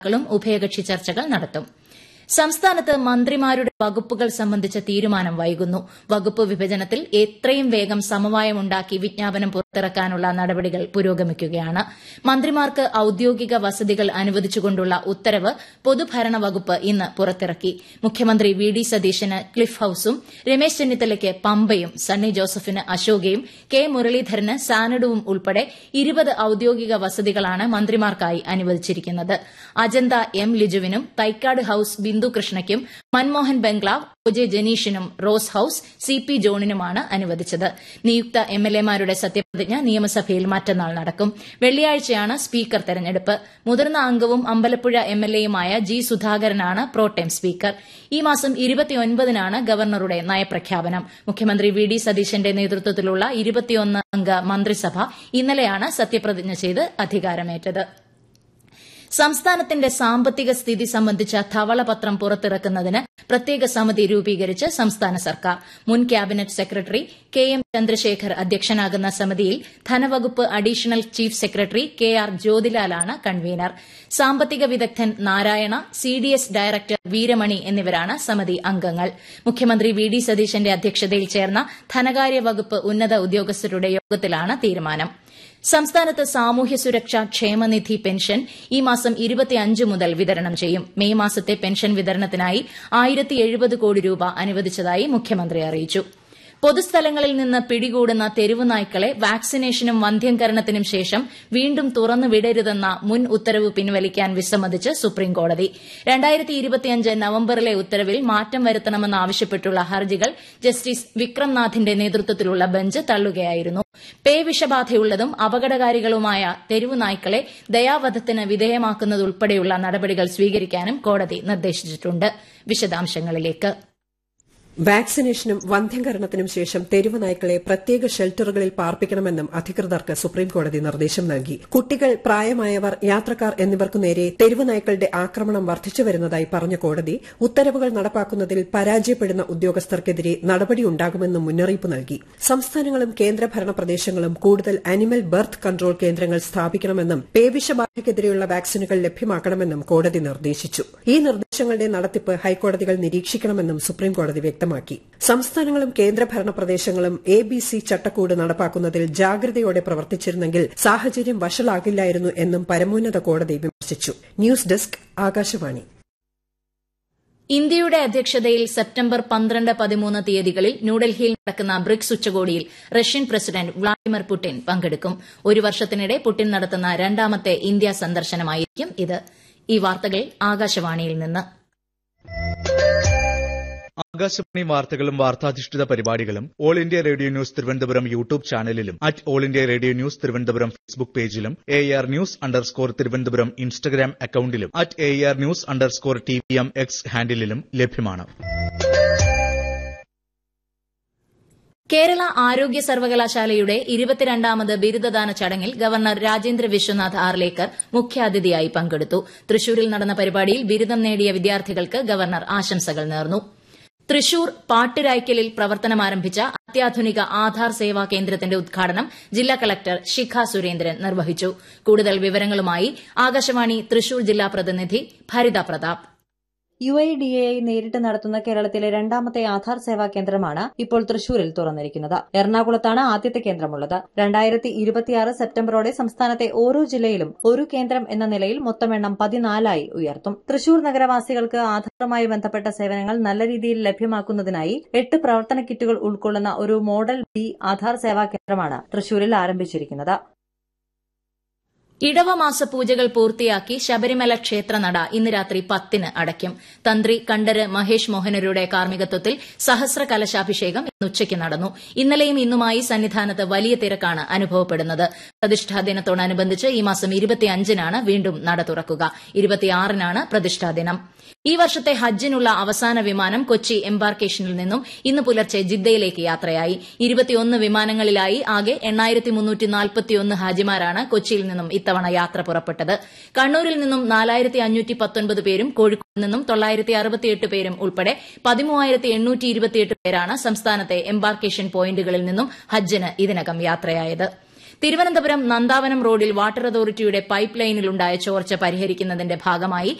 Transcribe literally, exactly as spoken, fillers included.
നേതാക്കളും ഉഭയകക്ഷി ചർച്ചകൾ നടത്തും. സംസ്ഥാനത്ത് മന്ത്രിമാരുടെ വകുപ്പുകൾ സംബന്ധിച്ച തീരുമാനം വൈകുന്നു. വകുപ്പ് വിഭജനത്തിൽ എത്രയും വേഗം സമവായമുണ്ടാക്കി വിജ്ഞാപനം പുറത്തിറക്കാനുള്ള നടപടികൾ പുരോഗമിക്കുകയാണ്. മന്ത്രിമാർക്ക് ഔദ്യോഗിക വസതികൾ അനുവദിച്ചുകൊണ്ടുള്ള ഉത്തരവ് പൊതുഭരണ വകുപ്പ് ഇന്ന് പുറത്തിറക്കി. മുഖ്യമന്ത്രി വി ഡി സതീശന് ക്ലിഫ് ഹൌസും രമേശ് ചെന്നിത്തലയ്ക്ക് പമ്പയും സണ്ണി ജോസഫിന് അശോകയും കെ മുരളീധരന് സാനഡുവും ഉൾപ്പെടെ ഇരുപത് ഔദ്യോഗിക വസതികളാണ് മന്ത്രിമാർക്കായി അനുവദിച്ചിരിക്കുന്നത്. അജന്ത എം ലിജുവിനും തൈക്കാട് ഹൌസ് ബിന്ദു കൃഷ്ണയ്ക്കും മൻമോഹൻ ബംഗ്ലാവ് O J ജനീഷിനും rose house C P ജോണിനുമാണ് അനുവദിച്ചത്. നിയുക്ത എം എൽ എമാരുടെ സത്യപ്രതിജ്ഞ നിയമസഭയിൽ മറ്റന്നാൾ നടക്കും. വെള്ളിയാഴ്ചയാണ് സ്പീക്കർ തെരഞ്ഞെടുപ്പ്. മുതിർന്ന അംഗവും Ambalappuzha M L എയുമായ G സുധാകരനാണ് pro tem speaker. ഈ മാസം ഇരുപത്തിയൊൻപതിനാണ് ഗവർണറുടെ നയപ്രഖ്യാപനം. മുഖ്യമന്ത്രി വി ഡി സതീശന്റെ നേതൃത്വത്തിലുള്ള ഇരുപത്തിയൊന്ന് അംഗ മന്ത്രിസഭ ഇന്നലെയാണ് സത്യപ്രതിജ്ഞ ചെയ്ത് അധികാരമേറ്റത്. സംസ്ഥാനത്തിന്റെ സാമ്പത്തിക സ്ഥിതി സംബന്ധിച്ച ധവളപത്രം പുറത്തിറക്കുന്നതിന് പ്രത്യേക സമിതി രൂപീകരിച്ച് സംസ്ഥാന സർക്കാർ. മുൻ cabinet secretary K M Chandrasekhar അധ്യക്ഷനാകുന്ന സമിതിയിൽ ധനവകുപ്പ് additional chief secretary K R ജ്യോതിലാലാണ് convener. സാമ്പത്തിക വിദഗ്ധൻ Narayana, C D S director Veeramani എന്നിവരാണ് സമിതി അംഗങ്ങൾ. മുഖ്യമന്ത്രി വി ഡി സതീശന്റെ അധ്യക്ഷതയിൽ ചേർന്ന ധനകാര്യ വകുപ്പ് ഉന്നത ഉദ്യോഗസ്ഥരുടെ യോഗത്തിലാണ് തീരുമാനം. സംസ്ഥാനത്ത് സാമൂഹ്യ സുരക്ഷാ ക്ഷേമനിധി പെൻഷൻ ഈ മാസം ഇരുപത്തിയഞ്ച് മുതൽ വിതരണം ചെയ്യും. മെയ് മാസത്തെ പെൻഷൻ വിതരണത്തിനായി ആയിരത്തി എഴുപത് കോടി രൂപ അനുവദിച്ചതായി മുഖ്യമന്ത്രി അറിയിച്ചു. പൊതുസ്ഥലങ്ങളിൽ നിന്ന് പിടികൂടുന്ന തെരുവുനായ്ക്കളെ വാക്സിനേഷനും വന്ധ്യംകരണത്തിനും ശേഷം വീണ്ടും തുറന്നു വിടരുതെന്ന മുൻ ഉത്തരവ് പിൻവലിക്കാൻ വിസമ്മതിച്ച് സുപ്രീംകോടതി. നവംബറിലെ ഉത്തരവിൽ മാറ്റം വരുത്തണമെന്നാവശ്യപ്പെട്ടുള്ള ഹർജികൾ ജസ്റ്റിസ് വിക്രംനാഥിന്റെ നേതൃത്വത്തിലുള്ള ബെഞ്ച് തള്ളുകയായിരുന്നു. പേവിഷബാധയുള്ളതും അപകടകാരികളുമായ തെരുവുനായ്ക്കളെ ദയാവധത്തിന് വിധേയമാക്കുന്നതുൾപ്പെടെയുള്ള നടപടികൾ സ്വീകരിക്കാനും കോടതി നിർദ്ദേശിച്ചിട്ടുണ്ട്. വിശദാംശങ്ങളിലേക്ക്. വാക്സിനേഷനും വന്ധ്യംകരണത്തിനും ശേഷം തെരുവ് നായ്ക്കളെ പ്രത്യേക ഷെൽട്ടറുകളിൽ പാർപ്പിക്കണമെന്നും അധികൃതർക്ക് സുപ്രീംകോടതി നിർദ്ദേശം നൽകി. കുട്ടികൾ, പ്രായമായവർ, യാത്രക്കാർ എന്നിവർക്കു നേരെ തെരുവ് നായ്ക്കളുടെ ആക്രമണം വർദ്ധിച്ചുവരുന്നതായി പറഞ്ഞ കോടതി ഉത്തരവുകൾ നടപ്പാക്കുന്നതിൽ പരാജയപ്പെടുന്ന ഉദ്യോഗസ്ഥർക്കെതിരെ നടപടിയുണ്ടാകുമെന്നും മുന്നറിയിപ്പ് നൽകി. സംസ്ഥാനങ്ങളും കേന്ദ്രഭരണ പ്രദേശങ്ങളും കൂടുതൽ അനിമൽ ബർത്ത് കൺട്രോൾ കേന്ദ്രങ്ങൾ സ്ഥാപിക്കണമെന്നും പേവിഷബാധയ്ക്കെതിരെയുള്ള വാക്സിനുകൾ ലഭ്യമാക്കണമെന്നും കോടതി നിർദ്ദേശിച്ചു. ഈ നിർദ്ദേശങ്ങളുടെ നടത്തിപ്പ് ഹൈക്കോടതികൾ നിരീക്ഷിക്കണമെന്നും സുപ്രീംകോടതി വ്യക്തമാക്കി. സംസ്ഥാനങ്ങളും കേന്ദ്രഭരണ പ്രദേശങ്ങളും എ ബി സി ചട്ടക്കൂട് നടപ്പാക്കുന്നതിൽ ജാഗ്രതയോടെ പ്രവർത്തിച്ചിരുന്നെങ്കിൽ സാഹചര്യം വഷളാകില്ലായിരുന്നു എന്നും പരമോന്നത കോടതി വിമർശിച്ചു. News desk, Akashvani. ഇന്ത്യയുടെ അധ്യക്ഷതയിൽ സെപ്റ്റംബർ പന്ത്രണ്ട് പതിമൂന്ന് തീയതികളിൽ ന്യൂഡൽഹിയിൽ നടക്കുന്ന ബ്രിക്സ് ഉച്ചകോടിയിൽ റഷ്യൻ പ്രസിഡന്റ് വ്ളാഡിമിർ പുടിൻ പങ്കെടുക്കും. ഒരു വർഷത്തിനിടെ പുടിൻ നടത്തുന്ന രണ്ടാമത്തെ ഇന്ത്യ സന്ദർശനമായിരിക്കും ഇത്. ഈ വാർത്തകൾ ആകാശവാണിയിൽ നിന്ന്. ആകാശവാണി വാർത്തകളും വാർത്താധിഷ്ഠിത പരിപാടികളും all India radio news Thiruvananthapuram YouTube ചാനലിലും at all India radio news Thiruvananthapuram Facebook പേജിലും A R news underscore Thiruvananthapuram Instagram അക്കൌണ്ടിലും at A R news underscore T V M X ഹാൻഡിലും ലഭ്യമാണ്. കേരള ആരോഗ്യ സർവകലാശാലയുടെ ഇരുപത്തിരണ്ടാമത് ബിരുദദാന ചടങ്ങിൽ ഗവർണർ രാജേന്ദ്ര വിശ്വനാഥ് ആർലേക്കർ മുഖ്യാതിഥിയായി പങ്കെടുത്തു. തൃശൂരിൽ നടന്ന പരിപാടിയിൽ ബിരുദം നേടിയ വിദ്യാർത്ഥികൾക്ക് ഗവർണർ ആശംസകൾ നേർന്നു. തൃശൂർ പാട്ടിരായ്ക്കലിൽ പ്രവർത്തനമാരംഭിച്ച അത്യാധുനിക ആധാർ സേവാ കേന്ദ്രത്തിന്റെ ഉദ്ഘാടനം ജില്ലാ കളക്ടർ ശിഖ സുരേന്ദ്രൻ നിർവഹിച്ചു. കൂടുതൽ വിവരങ്ങളുമായി ആകാശവാണി തൃശൂർ ജില്ലാ പ്രതിനിധി Bharitha Pratap. U I D A I നേരിട്ട് നടത്തുന്ന കേരളത്തിലെ രണ്ടാമത്തെ ആധാർ സേവാ കേന്ദ്രമാണ് ഇപ്പോൾ തൃശൂരിൽ തുറന്നിരിക്കുന്നത്. എറണാകുളത്താണ് ആദ്യത്തെ കേന്ദ്രമുള്ളത്. രണ്ടായിരത്തി ഇരുപത്തിയാറ് സെപ്റ്റംബറോടെ സംസ്ഥാനത്തെ ഓരോ ജില്ലയിലും ഒരു കേന്ദ്രം എന്ന നിലയിൽ മൊത്തം എണ്ണം പതിനാലായി ഉയർത്തും. തൃശൂർ നഗരവാസികൾക്ക് ആധാറുമായി ബന്ധപ്പെട്ട സേവനങ്ങൾ നല്ല രീതിയിൽ ലഭ്യമാക്കുന്നതിനായി എട്ട് പ്രവർത്തന കിറ്റുകൾ ഉൾക്കൊള്ളുന്ന ഒരു മോഡൽ ബി ആധാർ സേവാ കേന്ദ്രമാണ് തൃശൂരിൽ ആരംഭിച്ചിരിക്കുന്നത്. ഇടവമാസ പൂജകൾ പൂർത്തിയാക്കി ശബരിമല ക്ഷേത്രനട ഇന്ന് രാത്രി പത്തിന് അടയ്ക്കും. തന്ത്രി കണ്ഠര് മഹേഷ് മോഹനരുടെ കാർമ്മികത്വത്തിൽ സഹസ്ര കലശാഭിഷേകം ഇന്ന് ഉച്ചയ്ക്ക് നടന്നു. ഇന്നലെയും ഇന്നുമായി സന്നിധാനത്ത് വലിയ തിരക്കാണ് അനുഭവപ്പെടുന്നത്. പ്രതിഷ്ഠാ ദിനത്തോടനുബന്ധിച്ച് ഈ മാസം ഇരുപത്തിയഞ്ചിനാണ് വീണ്ടും നട തുറക്കുക. ഇരുപത്തിയാറിനാണ് പ്രതിഷ്ഠാദിനം. ഈ വർഷത്തെ ഹജ്ജിനുള്ള അവസാന വിമാനം കൊച്ചി എംബാർക്കേഷനിൽ നിന്നും ഇന്ന് പുലർച്ചെ ജിദ്ദയിലേക്ക് യാത്രയായി. ഇരുപത്തിയൊന്ന് വിമാനങ്ങളിലായി ആകെ എണ്ണായിരത്തി മുന്നൂറ്റി നാൽപ്പത്തിയൊന്ന് ഹാജിമാരാണ് കൊച്ചിയിൽ നിന്നും ഇത്തവണ യാത്ര പുറപ്പെട്ടത്. കണ്ണൂരിൽ നിന്നും നാലായിരത്തി അഞ്ഞൂറ്റി പത്തൊൻപത് പേരും കോഴിക്കോട് നിന്നും തൊള്ളായിരത്തി അറുപത്തിയെട്ട് പേരും ഉൾപ്പെടെ പതിമൂവായിരത്തി എണ്ണൂറ്റി ഇരുപത്തിയെട്ട് പേരാണ് സംസ്ഥാനത്തെ എംബാർക്കേഷൻ പോയിന്റുകളിൽ നിന്നും ഹജ്ജിന് ഇതിനകം യാത്രയായത്. തിരുവനന്തപുരം നന്ദാവനം റോഡിൽ വാട്ടർ അതോറിറ്റിയുടെ പൈപ്പ് ലൈനിലുണ്ടായ ചോർച്ച പരിഹരിക്കുന്നതിന്റെ ഭാഗമായി